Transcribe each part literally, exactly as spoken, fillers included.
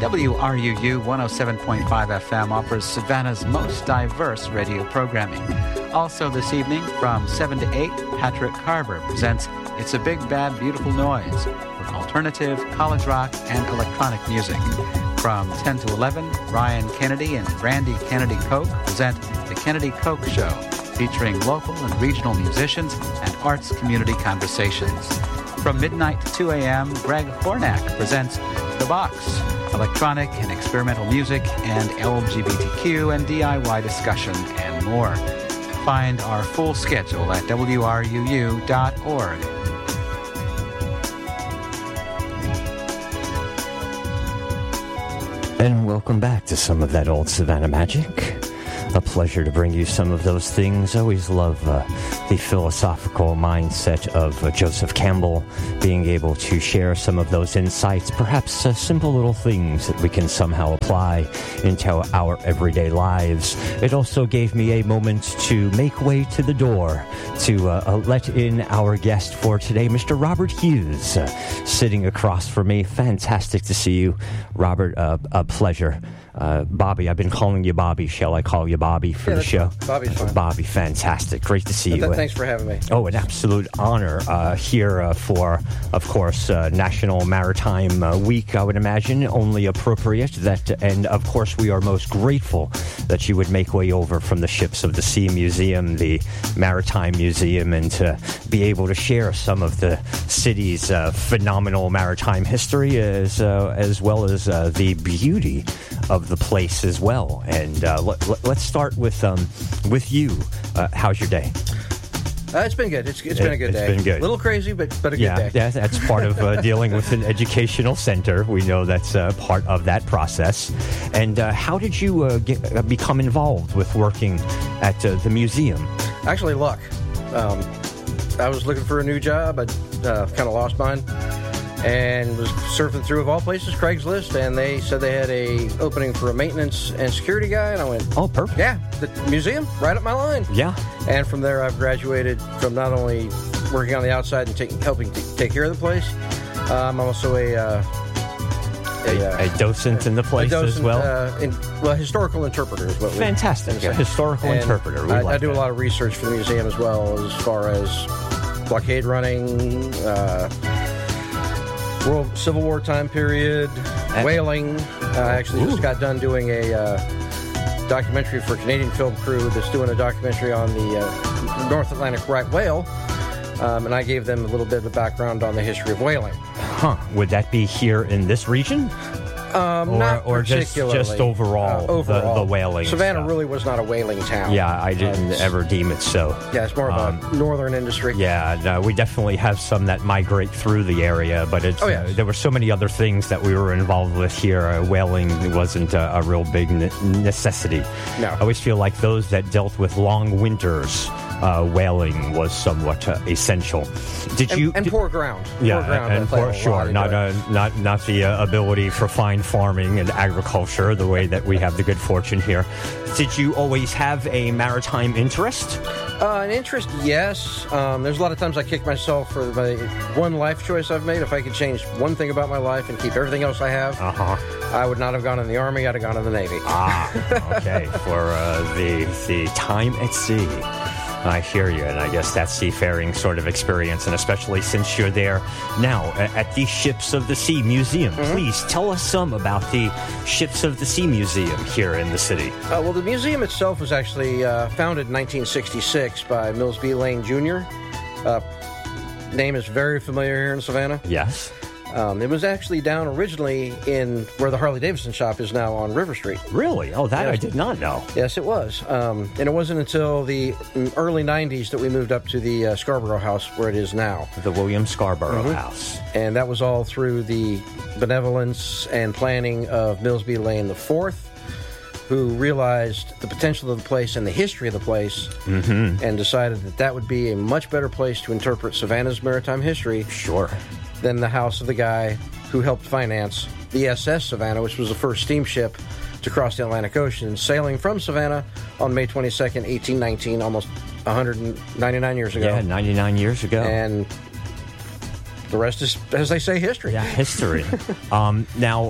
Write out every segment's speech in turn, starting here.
W R U U one oh seven point five F M offers Savannah's most diverse radio programming. Also this evening, from seven to eight, Patrick Carver presents It's a Big Bad Beautiful Noise with alternative, college rock, and electronic music. From ten to eleven, Ryan Kennedy and Randy Kennedy Koch present The Kennedy Koch Show, featuring local and regional musicians and arts community conversations. From midnight to two a.m., Greg Hornack presents The Box, electronic and experimental music and L G B T Q and D I Y discussion and more. Find our full schedule at W R U U dot org. And welcome back to some of that old Savannah magic. A pleasure to bring you some of those things. I always love uh, the philosophical mindset of uh, Joseph Campbell, being able to share some of those insights, perhaps uh, simple little things that we can somehow apply into our everyday lives. It also gave me a moment to make way to the door to uh, uh, let in our guest for today, Mister Robert Hughes, uh, sitting across from me. Fantastic to see you, Robert. Uh, a pleasure. Uh, Bobby, I've been calling you Bobby. Shall I call you Bobby for yeah, the show? Fine. Bobby's fine. Bobby, fantastic. Great to see Th- you. Thanks for having me. Oh, an absolute honor uh, here uh, for, of course, uh, National Maritime uh, Week, I would imagine. Only appropriate that, and of course, we are most grateful that you would make way over from the Ships of the Sea Museum, the Maritime Museum, and to be able to share some of the city's uh, phenomenal maritime history, as uh, as well as uh, the beauty of the place as well. And uh, let, let, let's start with um, with you. Uh, how's your day? Uh, it's been good. It's, it's been a good it's day. It's been good. A little crazy, but, but a yeah, good day. Yeah, that's part of uh, dealing with an educational center. We know that's uh, part of that process. And uh, how did you uh, get, uh, become involved with working at uh, the museum? Actually, luck. Um, I was looking for a new job. I uh, kind of lost mine. And was surfing through, of all places, Craigslist, and they said they had a opening for a maintenance and security guy, and I went, oh, perfect. Yeah, the museum, right up my line. Yeah. And from there, I've graduated from not only working on the outside and taking, helping to take care of the place, um, I'm also a... Uh, A, a, a docent in the place docent, as well? Uh, in, well, historical interpreter is what we... Fantastic. A historical and interpreter. We I, like I do that. a lot of research for the museum as well, as far as blockade running, uh, World Civil War time period, and, whaling. Uh, I actually ooh. just got done doing a uh, documentary for a Canadian film crew that's doing a documentary on the uh, North Atlantic right whale. Um, and I gave them a little bit of a background on the history of whaling. Huh. Would that be here in this region? Um, or not or just, particularly. just overall, uh, overall. The, the whaling Savannah stuff. really was not a whaling town. Yeah, I didn't uh, ever deem it so. Yeah, it's more of um, a northern industry. Yeah, no, we definitely have some that migrate through the area, but it's, oh, yes. uh, there were so many other things that we were involved with here. Uh, whaling wasn't a, a real big ne- necessity. No. I always feel like those that dealt with long winters, Uh, whaling was somewhat uh, essential. Did and, you and did, poor ground? Yeah, poor ground and poor, sure, not uh, not not the uh, ability for fine farming and agriculture the way that we have the good fortune here. Did you always have a maritime interest? Uh, an interest, yes. Um, there's a lot of times I kick myself for my one life choice I've made. If I could change one thing about my life and keep everything else I have, uh-huh. I would not have gone in the Army. I'd have gone in the Navy. Ah, okay. for uh, the the time at sea. I hear you, and I guess that seafaring sort of experience, and especially since you're there now at the Ships of the Sea Museum. Mm-hmm. Please tell us some about the Ships of the Sea Museum here in the city. Uh, well, the museum itself was actually uh, founded in nineteen sixty-six by Mills B. Lane Junior Uh, name is very familiar here in Savannah. Yes. Um, it was actually down originally in where the Harley-Davidson shop is now on River Street. Really? Oh, that yes. I did not know. Yes, it was. Um, and it wasn't until the early nineties that we moved up to the uh, Scarborough House where it is now. The William Scarborough mm-hmm. House. And that was all through the benevolence and planning of Mills B. Lane the fourth, who realized the potential of the place and the history of the place, mm-hmm. and decided that that would be a much better place to interpret Savannah's maritime history. Sure. Than the house of the guy who helped finance the S S Savannah, which was the first steamship to cross the Atlantic Ocean, sailing from Savannah on May twenty-second, eighteen nineteen, almost one hundred ninety-nine years ago. Yeah, ninety-nine years ago. And the rest is, as they say, history. Yeah, history. um, now,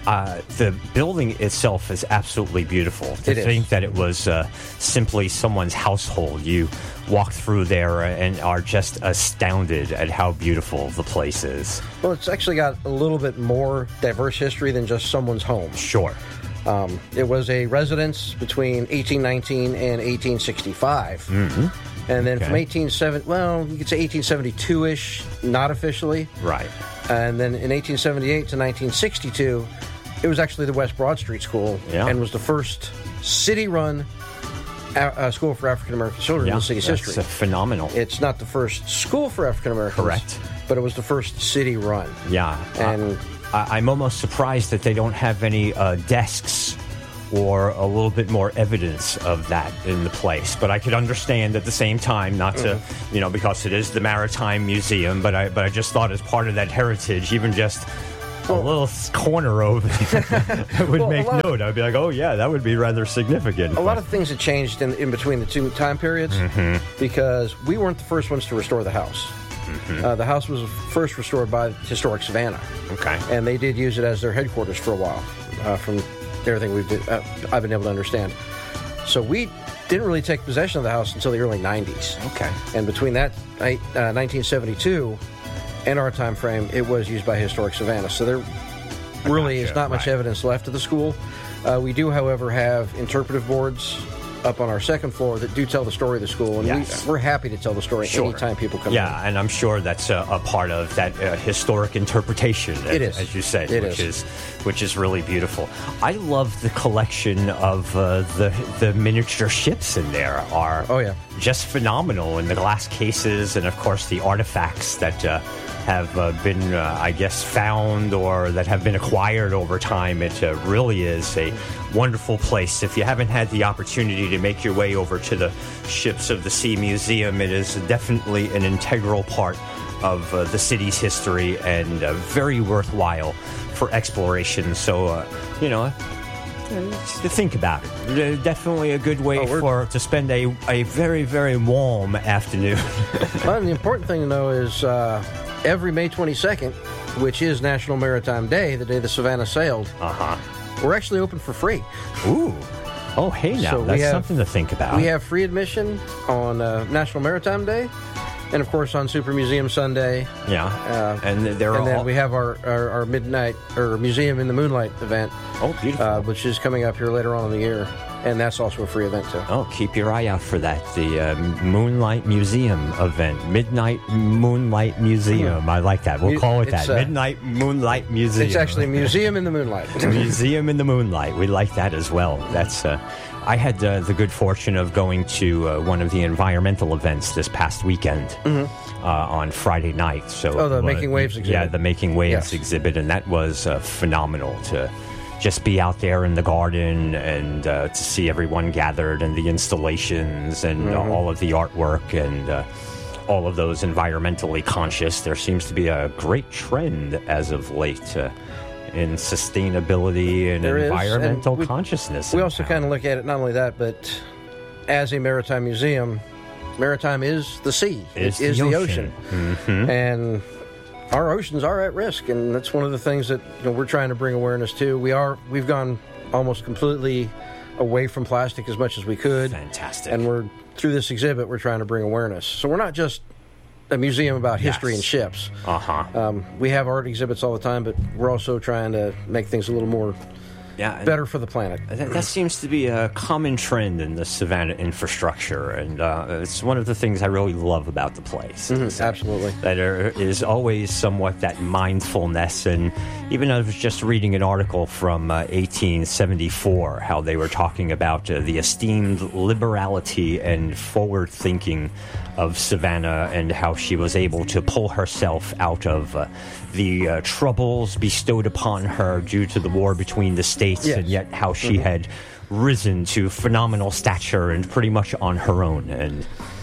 uh, the building itself is absolutely beautiful. To It is. think that it was uh, simply someone's household. You walk through there and are just astounded at how beautiful the place is. Well, it's actually got a little bit more diverse history than just someone's home. Sure. Um, it was a residence between eighteen nineteen and eighteen sixty-five. Mm-hmm. And then Okay. from eighteen seventy, well, you could say eighteen seventy-two-ish, not officially. Right. And then in eighteen seventy-eight to nineteen sixty-two, it was actually the West Broad Street School, Yeah. and was the first city-run a- uh, school for African-American children Yeah, in the city's that's history. uh, phenomenal. It's not the first school for African-Americans. Correct. But it was the first city-run. Yeah. And Uh, I, I'm almost surprised that they don't have any uh, desks or a little bit more evidence of that in the place. But I could understand at the same time, not to, Mm-hmm. you know, because it is the Maritime Museum, but I, but I just thought as part of that heritage, even just a little s- corner of it that would Well, a make lot of- note. I'd be like, oh, yeah, that would be rather significant. a lot of things had changed in, in between the two time periods Mm-hmm. because we weren't the first ones to restore the house. Mm-hmm. Uh, the house was first restored by Historic Savannah. Okay. And they did use it as their headquarters for a while, uh, from everything we've been, uh, I've been able to understand. So we didn't really take possession of the house until the early nineties. Okay. And between that uh, nineteen seventy-two and our time frame, it was used by Historic Savannah. So there really Gotcha, is not much right. evidence left of the school. Uh, we do, however, have interpretive boards up on our second floor that do tell the story of the school, and Yes. we, we're happy to tell the story Sure. anytime people come Yeah, in. and I'm sure that's a, a part of that uh, historic interpretation, as, It is. as you say, It which is. is which is really beautiful. I love the collection of uh, the the miniature ships in there are Oh, yeah. just phenomenal, and the glass cases, and of course the artifacts that uh, have uh, been, uh, I guess, found or that have been acquired over time. It uh, really is a wonderful place. If you haven't had the opportunity to make your way over to the Ships of the Sea Museum, it is definitely an integral part of uh, the city's history and uh, very worthwhile for exploration. So, uh, you know, to think about it. Uh, Definitely a good way Oh, we're- for to spend a, a very, very warm afternoon. Well, and the important thing to know is uh, every May twenty-second, which is National Maritime Day, the day the Savannah sailed, Uh-huh. we're actually open for free. Ooh. Oh, hey now. So we That's have- something to think about. We have free admission on uh, National Maritime Day, and of course on Super Museum Sunday. Yeah. Uh, and they're and all... then we have our, our, our midnight or Museum in the Moonlight event, Oh, beautiful. uh, which is coming up here later on in the year, and that's also a free event too. Oh, keep your eye out for that. The uh, Moonlight Museum event. Midnight Moonlight Museum. I like that. We'll Mu- call it it's, that. uh, Midnight Moonlight Museum. It's actually a Museum in the Moonlight. Museum in the Moonlight. We like that as well. That's. Uh, I had uh, the good fortune of going to uh, one of the environmental events this past weekend uh, on Friday night. So, Mm-hmm. Oh, the uh, Making Waves exhibit. Yeah, the Making Waves Yes. exhibit, and that was uh, phenomenal to just be out there in the garden and uh, to see everyone gathered and the installations and Mm-hmm. uh, all of the artwork and uh, all of those environmentally conscious. There seems to be a great trend as of late uh, in sustainability and There is, and environmental we- consciousness. We in also town. kind of look at it not only that, but as a maritime museum, maritime is the sea. It's it is the the ocean. ocean. And our oceans are at risk, and that's one of the things that you know, we're trying to bring awareness to. We are we've gone almost completely away from plastic as much as we could. Fantastic. And we're through this exhibit, we're trying to bring awareness. So we're not just a museum about history Yes. and ships. Uh-huh. Um, we have art exhibits all the time, but we're also trying to make things a little more Yeah, and better for the planet. That, that seems to be a common trend in the Savannah infrastructure, and uh, it's one of the things I really love about the place. is that- Absolutely. That there is always somewhat that mindfulness, and even I was just reading an article from uh, eighteen seventy-four, how they were talking about uh, the esteemed liberality and forward thinking of Savannah, and how she was able to pull herself out of uh, the uh, troubles bestowed upon her due to the war between the states, Yes. and yet how she had risen to phenomenal stature and pretty much on her own. And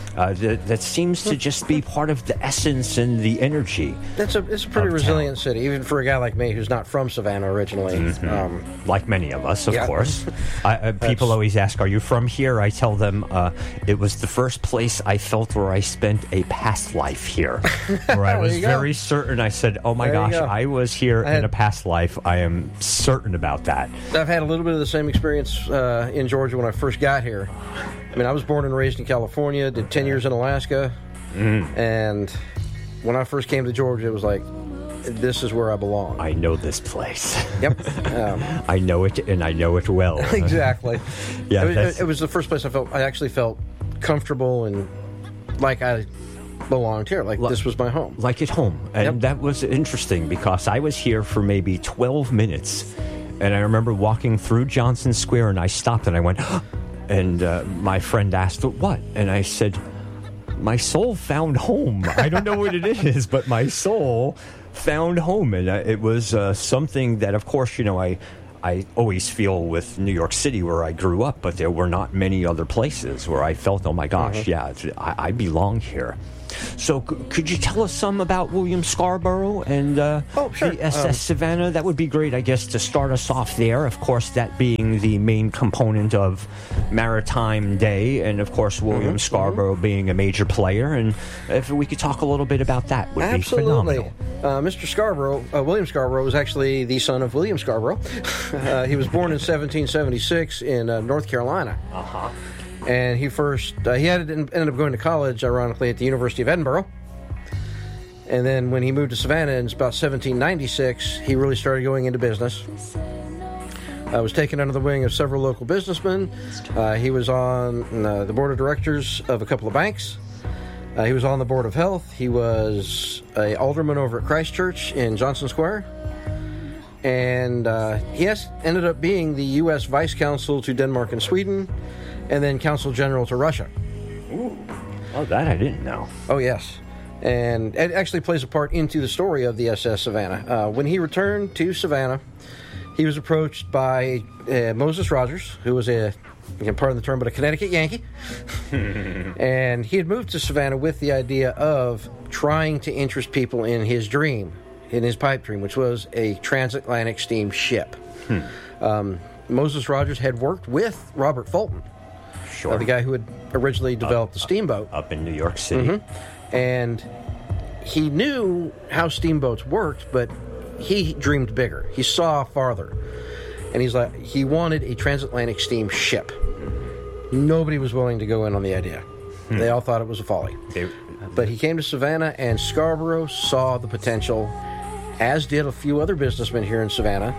Uh, that, that seems to just be part of the essence and the energy. That's a it's a pretty resilient town. City, even for a guy like me who's not from Savannah originally. Mm-hmm. Um, like many of us, of yeah. course. I, uh, people always ask, "Are you from here?" I tell them uh, it was the first place I felt where I spent a past life here, where I was very certain. I said, "Oh my there gosh, I was here I had, in a past life. I am certain about that." I've had a little bit of the same experience uh, in Georgia when I first got here. I mean, I was born and raised in California, did ten years in Alaska, mm. and when I first came to Georgia, it was like, this is where I belong. I know this place. Yep. Um, I know it, and I know it well. Exactly. yeah, it, it, it was the first place I felt, I actually felt comfortable and like I belonged here, like, like this was my home. Like at home. And yep. that was interesting because I was here for maybe twelve minutes, and I remember walking through Johnson Square, and I stopped and I went, and uh, my friend asked, what? And I said, my soul found home. I don't know what it is, but my soul found home. And uh, it was uh, something that, of course, you know, I, I always feel with New York City where I grew up, but there were not many other places where I felt, oh my gosh, mm-hmm. yeah, I, I belong here. So c- could you tell us some about William Scarborough and uh, oh, sure. the S S um, Savannah? That would be great, I guess, to start us off there. Of course, that being the main component of Maritime Day, and of course, William mm-hmm, Scarborough mm-hmm. being a major player. And if we could talk a little bit about that, would Absolutely. be phenomenal. Uh, Mister Scarborough, uh, William Scarborough, was actually the son of William Scarborough. uh, he was born in seventeen seventy-six in uh, North Carolina. Uh-huh. And he first, uh, he had ended up going to college, ironically, at the University of Edinburgh. And then when he moved to Savannah in about seventeen ninety-six, he really started going into business. Uh, was taken under the wing of several local businessmen. Uh, he was on uh, the board of directors of a couple of banks. Uh, he was on the board of health. He was a alderman over at Christ Church in Johnson Square. And uh, he has ended up being the U S Vice Consul to Denmark and Sweden, and then Consul General to Russia. Ooh. Oh, that I didn't know. Oh, yes. And it actually plays a part into the story of the S S Savannah. Uh, when he returned to Savannah, he was approached by uh, Moses Rogers, who was a, you can pardon the term, but a Connecticut Yankee. And he had moved to Savannah with the idea of trying to interest people in his dream, in his pipe dream, which was a transatlantic steamship. Hmm. Um, Moses Rogers had worked with Robert Fulton, sure. uh, the guy who had originally developed up, the steamboat. Up in New York City. Mm-hmm. And he knew how steamboats worked, but he dreamed bigger. He saw farther. And he's like, he wanted a transatlantic steamship. Nobody was willing to go in on the idea. Hmm. They all thought it was a folly. They, but he came to Savannah, and Scarborough saw the potential, as did a few other businessmen here in Savannah.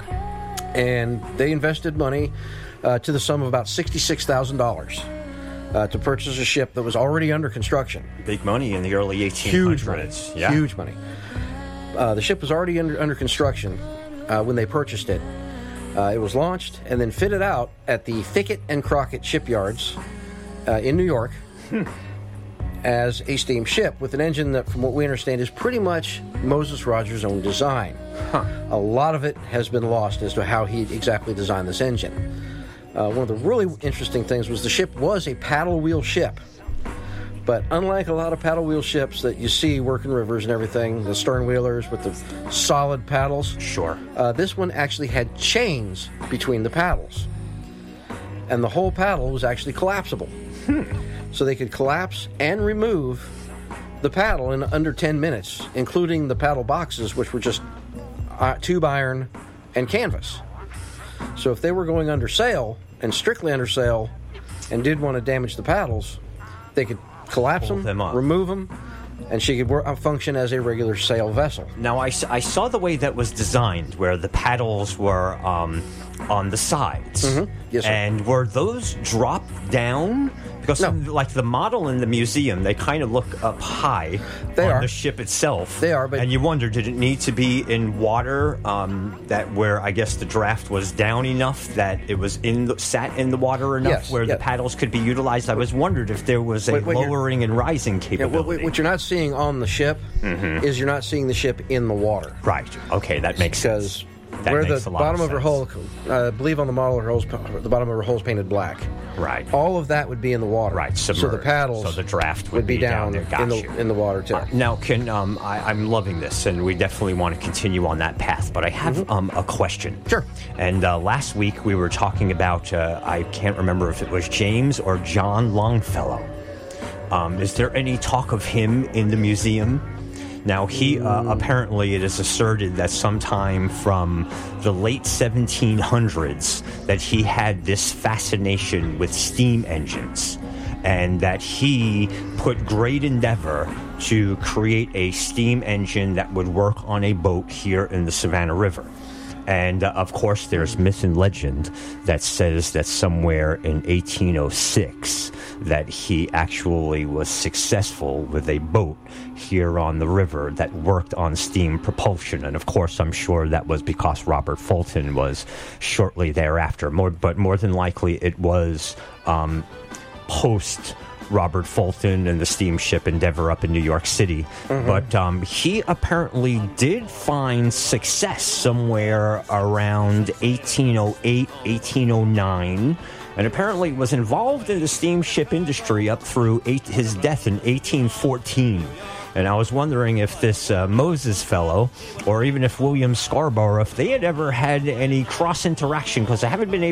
And they invested money uh, to the sum of about sixty-six thousand dollars uh, to purchase a ship that was already under construction. Big money in the early eighteen hundreds. Huge money. Yeah. Huge money. Uh, the ship was already under, under construction uh, when they purchased it. Uh, it was launched and then fitted out at the Fickett and Crockett shipyards uh, in New York hmm. as a steamship with an engine that, from what we understand, is pretty much Moses Rogers' own design. Huh. A lot of it has been lost as to how he exactly designed this engine. Uh, one of the really interesting things was the ship was a paddle wheel ship. But unlike a lot of paddle wheel ships that you see working rivers and everything, the stern wheelers with the solid paddles, sure, uh, this one actually had chains between the paddles. And the whole paddle was actually collapsible. Hmm. So they could collapse and remove the paddle in under ten minutes, including the paddle boxes, which were just uh, tube iron and canvas. So if they were going under sail, and strictly under sail, and did want to damage the paddles, they could collapse them, them remove them, and she could work, uh, function as a regular sail vessel. Now, I, I saw the way that was designed, where the paddles were um, on the sides. Mm-hmm. Yes, sir. And were those dropped down? Because, no. like the model in the museum, they kind of look up high they on are. the ship itself. They are, but and you wonder, did it need to be in water um, that where I guess the draft was down enough that it was in the, sat in the water enough yes, where yes. the paddles could be utilized? I was wondered if there was a wait, wait, lowering and rising capability. Yeah, what, what you're not seeing on the ship mm-hmm. is you're not seeing the ship in the water. Right. Okay, that makes because sense. That where makes the a lot bottom of of her sense. hull, uh, I believe on the model, her hull's, the bottom of her hull's painted black. Right. All of that would be in the water. Right, submerged. So the paddles So the draft would would be, be down, down there. Got in the you. in the water too. Uh, now, can um, I, I'm loving this, and we definitely want to continue on that path. But I have Mm-hmm. um, a question. Sure. And uh, last week we were talking about uh, I can't remember if it was James or John Longfellow. Um, is there any talk of him in the museum? Now, he uh, apparently it is asserted that sometime from the late seventeen hundreds that he had this fascination with steam engines, and that he put great endeavor to create a steam engine that would work on a boat here in the Savannah River. And, uh, of course, there's myth and legend that says that somewhere in eighteen oh six that he actually was successful with a boat here on the river that worked on steam propulsion. And, of course, I'm sure that was because Robert Fulton was shortly thereafter. More, but more than likely it was um, post Robert Fulton and the steamship Endeavour up in New York City. Mm-hmm. But um, he apparently did find success somewhere around eighteen oh eight, eighteen oh nine, and apparently was involved in the steamship industry up through eight, his death in eighteen fourteen. And I was wondering if this uh, Moses fellow, or even if William Scarborough, if they had ever had any cross interaction, because I haven't been able